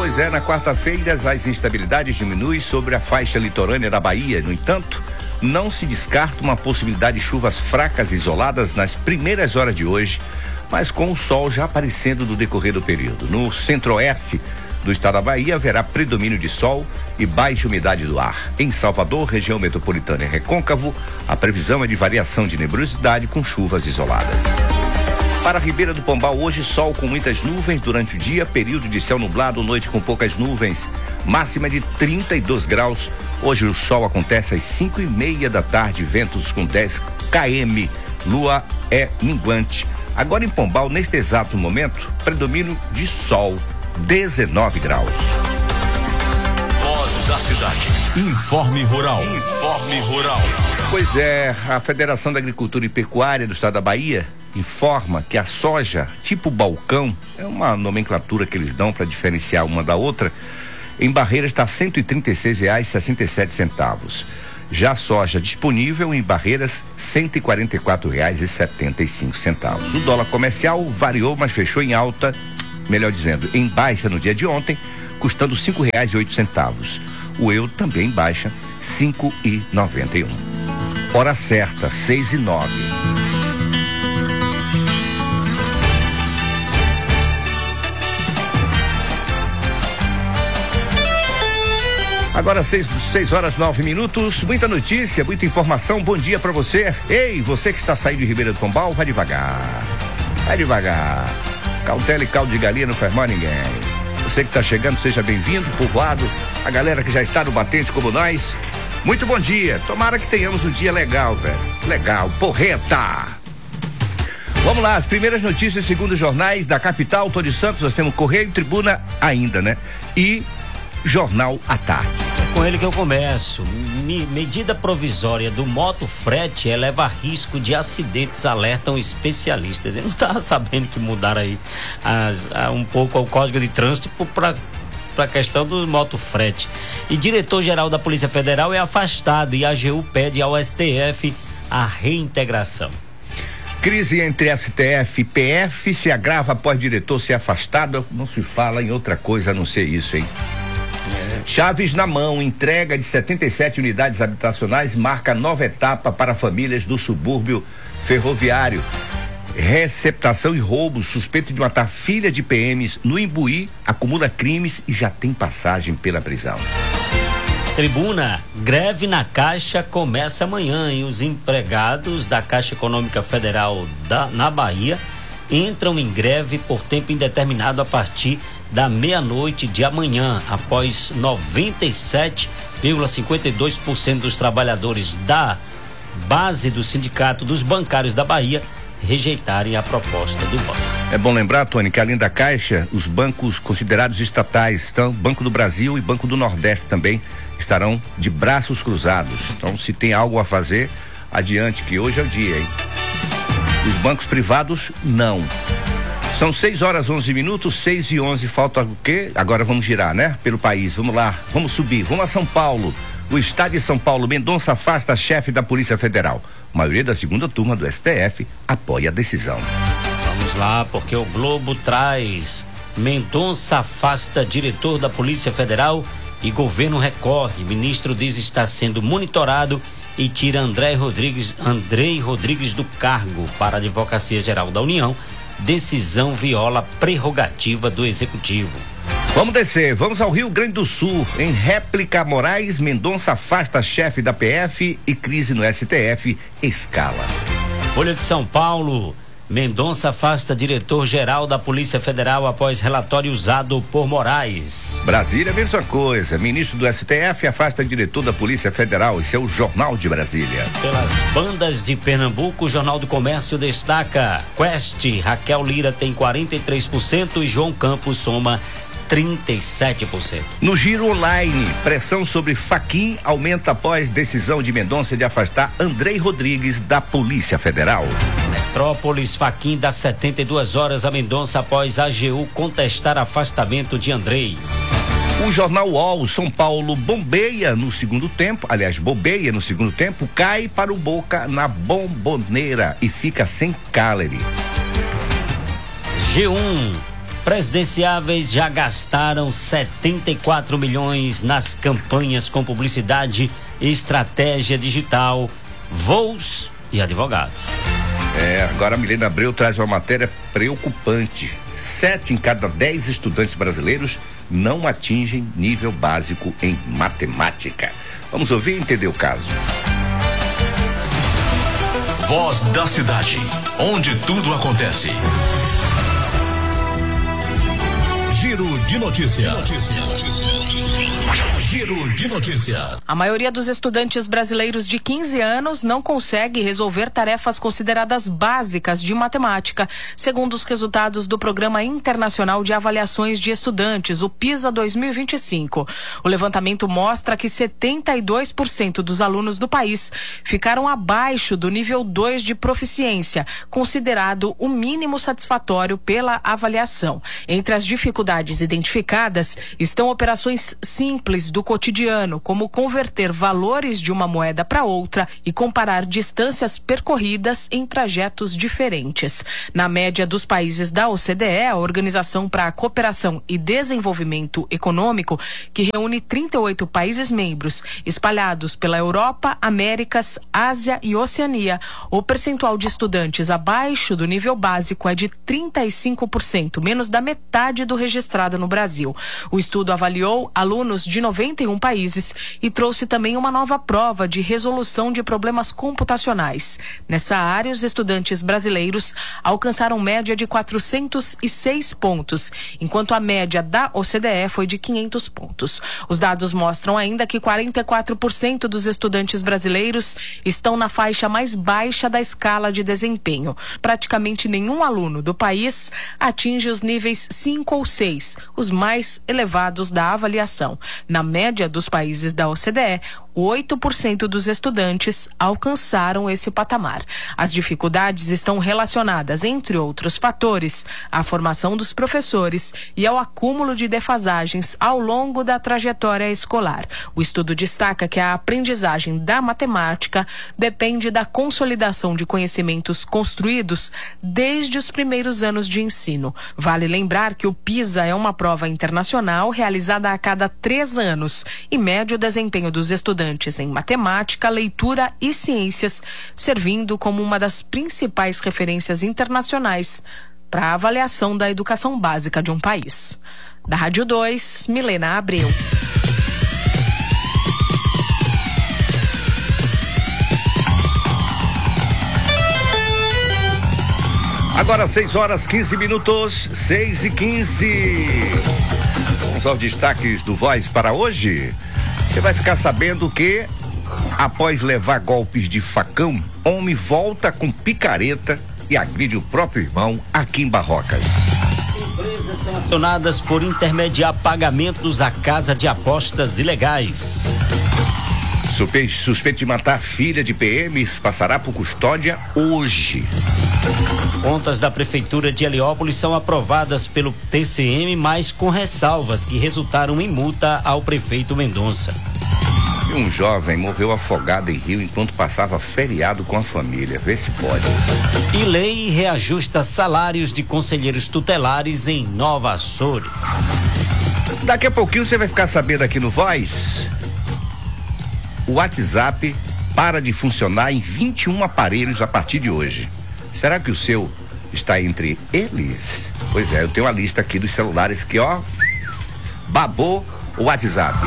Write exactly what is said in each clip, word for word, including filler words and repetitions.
Pois é, na quarta-feira as instabilidades diminuem sobre a faixa litorânea da Bahia. No entanto, não se descarta uma possibilidade de chuvas fracas isoladas nas primeiras horas de hoje, mas com o sol já aparecendo no decorrer do período. No centro-oeste do estado da Bahia haverá predomínio de sol e baixa umidade do ar. Em Salvador, região metropolitana e Recôncavo, a previsão é de variação de nebulosidade com chuvas isoladas. Para a Ribeira do Pombal, hoje sol com muitas nuvens durante o dia, período de céu nublado, noite com poucas nuvens, máxima de trinta e dois graus. Hoje o sol acontece às cinco e meia da tarde, ventos com dez quilômetros, lua é minguante. Agora em Pombal, neste exato momento, predomínio de sol, dezenove graus. Voz da cidade. Informe Rural. Informe Rural. Pois é, a Federação da Agricultura e Pecuária do estado da Bahia informa que a soja tipo balcão, é uma nomenclatura que eles dão para diferenciar uma da outra, em Barreiras está cento e trinta e seis reais e sessenta e sete centavos. Já a soja disponível em Barreiras, cento e quarenta e quatro reais e setenta e cinco centavos. O dólar comercial variou, mas fechou em alta, melhor dizendo, em baixa no dia de ontem, custando cinco reais e oito centavos. O euro também baixa, cinco e noventa e um. Hora certa, seis e nove. Agora seis, seis horas nove minutos, muita notícia, muita informação, bom dia pra você. Ei, você que está saindo de Ribeira do Pombal, vai devagar, vai devagar, cautela e caldo de galinha não faz mal a ninguém. Você que está chegando, seja bem-vindo, povoado, a galera que já está no batente como nós, muito bom dia, tomara que tenhamos um dia legal, velho, legal, porreta. Vamos lá, as primeiras notícias segundo os jornais da capital, Tô de Santos, nós temos Correio, Tribuna ainda, né? E Jornal à Tarde. É com ele que eu começo. Me, medida provisória do motofrete eleva risco de acidentes, alertam especialistas. Eu não estava sabendo que mudaram aí as, a, um pouco o Código de Trânsito para a questão do motofrete. E diretor-geral da Polícia Federal é afastado e a A G U pede ao S T F a reintegração. Crise entre S T F e P F se agrava após diretor ser afastado. Não se fala em outra coisa a não ser isso, hein? Chaves na mão, entrega de setenta e sete unidades habitacionais marca nova etapa para famílias do subúrbio ferroviário. Receptação e roubo, suspeito de matar filha de P Ms no Imbuí, acumula crimes e já tem passagem pela prisão. Tribuna, greve na Caixa começa amanhã e os empregados da Caixa Econômica Federal da, na Bahia entram em greve por tempo indeterminado a partir da meia-noite de amanhã, após noventa e sete vírgula cinquenta e dois por cento dos trabalhadores da base do Sindicato dos Bancários da Bahia rejeitarem a proposta do banco. É bom lembrar, Tony, que além da Caixa, os bancos considerados estatais, então, Banco do Brasil e Banco do Nordeste também estarão de braços cruzados. Então, se tem algo a fazer, adiante, que hoje é o dia, hein? Os bancos privados, não. São seis horas onze minutos, seis e onze, falta o quê? Agora vamos girar, né? Pelo país, vamos lá, vamos subir, vamos a São Paulo. O estado de São Paulo, Mendonça afasta a chefe da Polícia Federal. A maioria da segunda turma do S T F apoia a decisão. Vamos lá, porque o Globo traz: Mendonça afasta diretor da Polícia Federal e governo recorre. Ministro diz estar sendo monitorado e tira André Rodrigues, Andrei Rodrigues do cargo para a Advocacia Geral da União. Decisão viola prerrogativa do Executivo. Vamos descer, vamos ao Rio Grande do Sul. Em réplica, Moraes, Mendonça afasta chefe da P F e crise no S T F escala. Folha de São Paulo, Mendonça afasta diretor-geral da Polícia Federal após relatório usado por Moraes. Brasília, mesma coisa. Ministro do S T F afasta diretor da Polícia Federal. Esse é o Jornal de Brasília. Pelas bandas de Pernambuco, o Jornal do Comércio destaca: Quest, Raquel Lira tem quarenta e três por cento e João Campos soma trinta e sete por cento. No Giro Online, pressão sobre Fachin aumenta após decisão de Mendonça de afastar Andrei Rodrigues da Polícia Federal. Metrópolis, Fachin dá setenta e duas horas a Mendonça após a AGU contestar afastamento de Andrei. O jornal U O L, São Paulo bombeia no segundo tempo, aliás, bobeia no segundo tempo, cai para o Boca na Bomboneira e fica sem Caleri. G um, Presidenciáveis já gastaram setenta e quatro milhões nas campanhas com publicidade, estratégia digital, voos e advogados. É, agora a Milena Abreu traz uma matéria preocupante. Sete em cada dez estudantes brasileiros não atingem nível básico em matemática. Vamos ouvir e entender o caso. Voz da cidade, onde tudo acontece. Giro de notícias. Giro de notícias. A maioria dos estudantes brasileiros de quinze anos não consegue resolver tarefas consideradas básicas de matemática, segundo os resultados do Programa Internacional de Avaliações de Estudantes, o PISA dois mil e vinte e cinco. O levantamento mostra que setenta e dois por cento dos alunos do país ficaram abaixo do nível dois de proficiência, considerado o mínimo satisfatório pela avaliação. Entre as dificuldades identificadas estão operações simples do cotidiano, como converter valores de uma moeda para outra e comparar distâncias percorridas em trajetos diferentes. Na média dos países da O C D E, a Organização para a Cooperação e Desenvolvimento Econômico, que reúne trinta e oito países membros, espalhados pela Europa, Américas, Ásia e Oceania, o percentual de estudantes abaixo do nível básico é de trinta e cinco por cento, menos da metade do registrado no Brasil. O estudo avaliou alunos de noventa e um países e trouxe também uma nova prova de resolução de problemas computacionais. Nessa área, os estudantes brasileiros alcançaram média de quatrocentos e seis pontos, enquanto a média da O C D E foi de quinhentos pontos. Os dados mostram ainda que quarenta e quatro por cento dos estudantes brasileiros estão na faixa mais baixa da escala de desempenho. Praticamente nenhum aluno do país atinge os níveis cinco ou seis, os mais elevados da avaliação. Na média dos países da O C D E, oito por cento dos estudantes alcançaram esse patamar. As dificuldades estão relacionadas, entre outros fatores, à formação dos professores e ao acúmulo de defasagens ao longo da trajetória escolar. O estudo destaca que a aprendizagem da matemática depende da consolidação de conhecimentos construídos desde os primeiros anos de ensino. Vale lembrar que o PISA é uma prova internacional realizada a cada três anos e mede o desempenho dos estudantes em matemática, leitura e ciências, servindo como uma das principais referências internacionais para a avaliação da educação básica de um país. Da Rádio dois, Milena Abreu. Agora seis horas quinze minutos, seis e quinze. Vamos aos destaques do Voz para hoje. Você vai ficar sabendo que, após levar golpes de facão, homem volta com picareta e agride o próprio irmão aqui em Barrocas. Empresas são acionadas por intermediar pagamentos à casa de apostas ilegais. Suspeito, suspeito de matar filha de P Ms passará por custódia hoje. Contas da Prefeitura de Heliópolis são aprovadas pelo T C M, mas com ressalvas que resultaram em multa ao prefeito Mendonça. E um jovem morreu afogado em rio enquanto passava feriado com a família. Vê se pode. E lei reajusta salários de conselheiros tutelares em Nova Açores. Daqui a pouquinho você vai ficar sabendo aqui no Voz. O WhatsApp para de funcionar em vinte e um aparelhos a partir de hoje. Será que o seu está entre eles? Pois é, eu tenho a lista aqui dos celulares que, ó, babou o WhatsApp.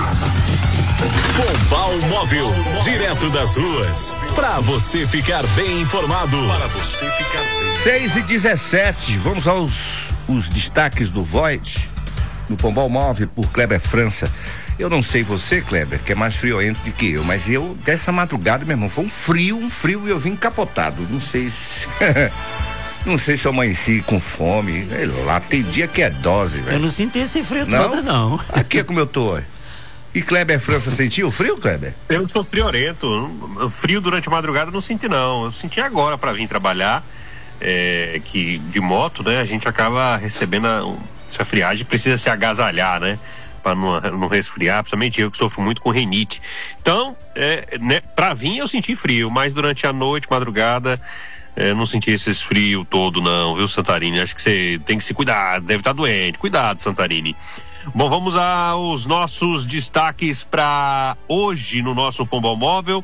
Pombal Móvel, direto das ruas, para você ficar bem informado. Para você ficar bem. seis e dezessete, vamos aos os destaques do Void, no Pombal Móvel por Kleber França. Eu não sei você, Kleber, que é mais friorento do que eu, mas eu, dessa madrugada, meu irmão, foi um frio, um frio e eu vim encapotado. Não sei se... não sei se eu amanheci com fome. Lá tem dia que é dose, velho. Eu não senti esse frio não? todo, não. Aqui é como eu tô. E Kleber França sentiu o frio, Kleber? Eu sou friorento. Frio durante a madrugada eu não senti, não. Eu senti agora para vir trabalhar, é, que de moto, né, a gente acaba recebendo a, essa friagem, precisa se agasalhar, né? Para não, não resfriar, principalmente eu que sofro muito com rinite. Então, é, né, para vir eu senti frio, mas durante a noite, madrugada, É, não senti esse frio todo não, viu, Santarini? Acho que você tem que se cuidar, deve estar doente. Cuidado, Santarini. Bom, vamos aos nossos destaques para hoje no nosso Pombal Móvel.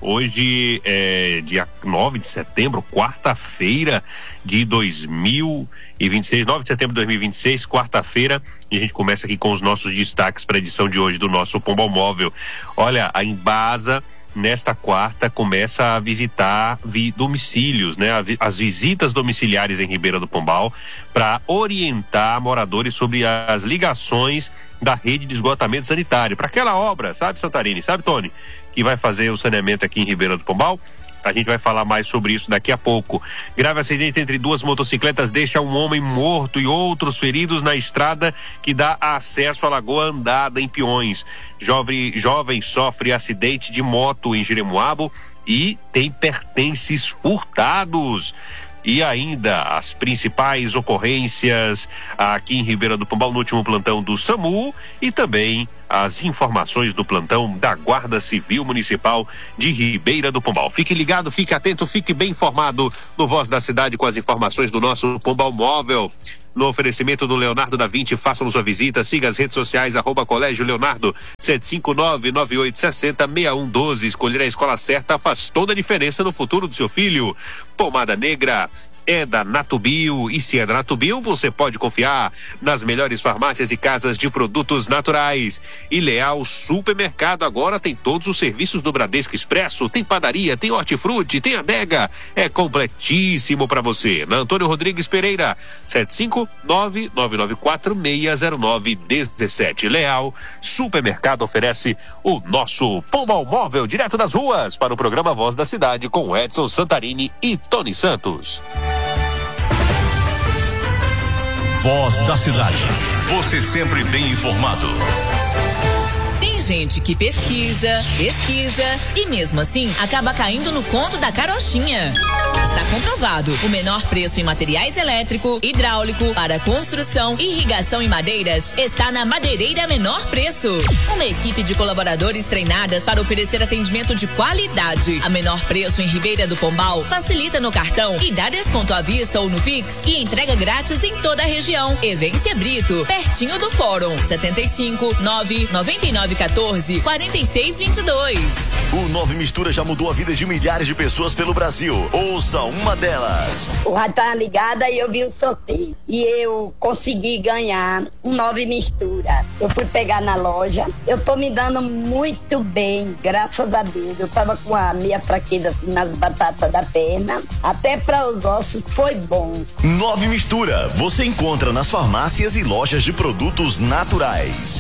Hoje é dia nove de setembro, quarta-feira de dois mil e vinte e seis, nove de setembro de dois mil e vinte e seis, quarta-feira, e a gente começa aqui com os nossos destaques para a edição de hoje do nosso Pombal Móvel. Olha, a Embasa nesta quarta começa a visitar vi, domicílios, né? As visitas domiciliares em Ribeira do Pombal para orientar moradores sobre as ligações da rede de esgotamento sanitário para aquela obra, sabe, Santarini, sabe, Tony, que vai fazer o saneamento aqui em Ribeira do Pombal. A gente vai falar mais sobre isso daqui a pouco. Grave acidente entre duas motocicletas deixa um homem morto e outros feridos na estrada que dá acesso à Lagoa Andada, em Peões. Jovem, jovem sofre acidente de moto em Jeremoabo e tem pertences furtados. E ainda as principais ocorrências aqui em Ribeira do Pombal no último plantão do SAMU e também as informações do plantão da Guarda Civil Municipal de Ribeira do Pombal. Fique ligado, fique atento, fique bem informado no Voz da Cidade com as informações do nosso Pombal Móvel. No oferecimento do Leonardo da Vinci, faça sua visita, siga as redes sociais, arroba Colégio Leonardo, sete cinco nove, nove oito seis zero, seis um um dois. Escolher a escola certa faz toda a diferença no futuro do seu filho. Pomada Negra é da Natubio, e se é da Natubio, você pode confiar nas melhores farmácias e casas de produtos naturais. E Leal Supermercado agora tem todos os serviços do Bradesco Expresso, tem padaria, tem hortifruti, tem adega, é completíssimo para você. Na Antônio Rodrigues Pereira, sete cinco nove, nove nove quatro, seis zero nove um sete. Leal Supermercado oferece o nosso Pombal Móvel direto das ruas para o programa Voz da Cidade com Edson Santarini e Tony Santos. Voz da Cidade. Você sempre bem informado. Tem gente que pesquisa, pesquisa e mesmo assim acaba caindo no conto da carochinha. Está comprovado. O menor preço em materiais elétrico, hidráulico, para construção e irrigação em madeiras está na Madeireira Menor Preço. Uma equipe de colaboradores treinada para oferecer atendimento de qualidade. A menor preço em Ribeira do Pombal facilita no cartão e dá desconto à vista ou no Pix e entrega grátis em toda a região. Evência Brito, pertinho do Fórum. setenta e cinco, nove nove nove, quatorze, quarenta e seis, vinte e dois. O Nove Mistura já mudou a vida de milhares de pessoas pelo Brasil. Ouça uma delas. O rádio tá ligada e eu vi o sorteio. E eu consegui ganhar um Nove Mistura. Eu fui pegar na loja. Eu tô me dando muito bem, graças a Deus. Eu tava com a minha fraqueza assim nas batatas da perna. Até para os ossos foi bom. Nove Mistura. Você encontra nas farmácias e lojas de produtos naturais.